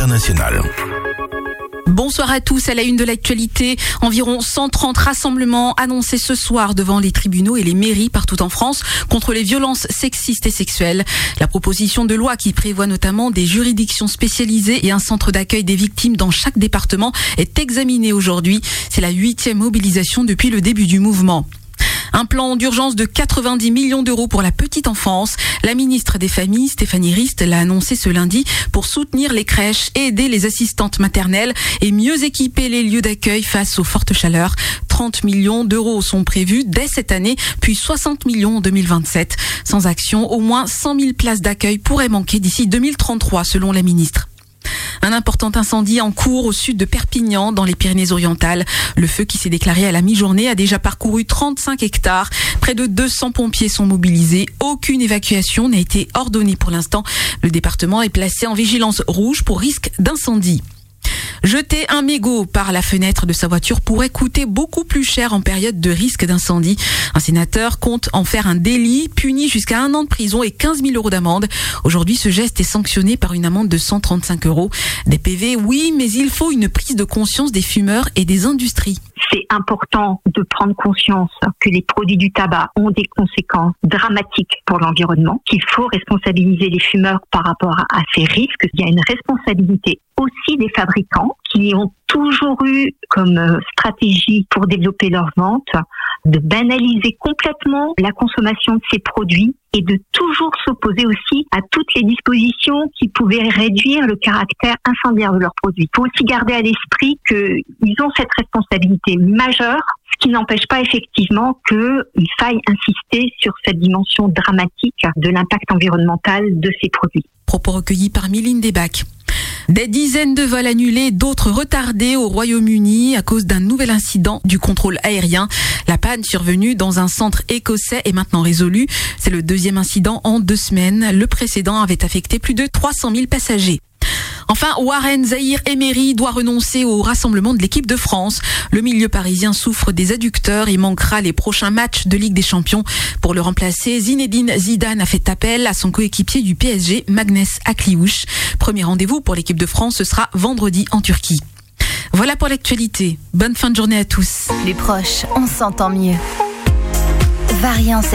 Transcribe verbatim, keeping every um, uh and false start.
internationale. Bonsoir à tous. À la une de l'actualité, environ cent trente rassemblements annoncés ce soir devant les tribunaux et les mairies partout en France contre les violences sexistes et sexuelles. La proposition de loi qui prévoit notamment des juridictions spécialisées et un centre d'accueil des victimes dans chaque département est examinée aujourd'hui. C'est la huitième mobilisation depuis le début du mouvement. Un plan d'urgence de quatre-vingt-dix millions d'euros pour la petite enfance. La ministre des Familles, Stéphanie Rist, l'a annoncé ce lundi pour soutenir les crèches, aider les assistantes maternelles et mieux équiper les lieux d'accueil face aux fortes chaleurs. trente millions d'euros sont prévus dès cette année, puis soixante millions en deux mille vingt-sept. Sans action, au moins cent mille places d'accueil pourraient manquer d'ici deux mille trente-trois, selon la ministre. Un important incendie en cours au sud de Perpignan, dans les Pyrénées-Orientales. Le feu qui s'est déclaré à la mi-journée a déjà parcouru trente-cinq hectares. Près de deux cents pompiers sont mobilisés. Aucune évacuation n'a été ordonnée pour l'instant. Le département est placé en vigilance rouge pour risque d'incendie. Jeter un mégot par la fenêtre de sa voiture pourrait coûter beaucoup plus cher en période de risque d'incendie. Un sénateur compte en faire un délit puni jusqu'à un an de prison et quinze mille euros d'amende. Aujourd'hui, ce geste est sanctionné par une amende de cent trente-cinq euros. Des P V, oui, mais il faut une prise de conscience des fumeurs et des industries. C'est important de prendre conscience que les produits du tabac ont des conséquences dramatiques pour l'environnement, qu'il faut responsabiliser les fumeurs par rapport à ces risques. Il y a une responsabilité aussi des fabricants qui ont toujours eu comme stratégie pour développer leur vente de banaliser complètement la consommation de ces produits et de toujours s'opposer aussi à toutes les dispositions qui pouvaient réduire le caractère incendiaire de leurs produits. Il faut aussi garder à l'esprit qu'ils ont cette responsabilité majeure, ce qui n'empêche pas effectivement qu'il faille insister sur cette dimension dramatique de l'impact environnemental de ces produits. Propos recueillis par Mylène Debac. Des dizaines de vols annulés, d'autres retardés au Royaume-Uni à cause d'un nouvel incident du contrôle aérien. La panne survenue dans un centre écossais est maintenant résolue. C'est le deuxième incident en deux semaines. Le précédent avait affecté plus de trois cent mille passagers. Enfin, Warren Zaïre-Emery doit renoncer au rassemblement de l'équipe de France. Le milieu parisien souffre des adducteurs et manquera les prochains matchs de Ligue des Champions. Pour le remplacer, Zinedine Zidane a fait appel à son coéquipier du P S G, Magnès Akliouche. Premier rendez-vous pour l'équipe de France, ce sera vendredi en Turquie. Voilà pour l'actualité. Bonne fin de journée à tous. Les proches, on s'entend mieux. Variance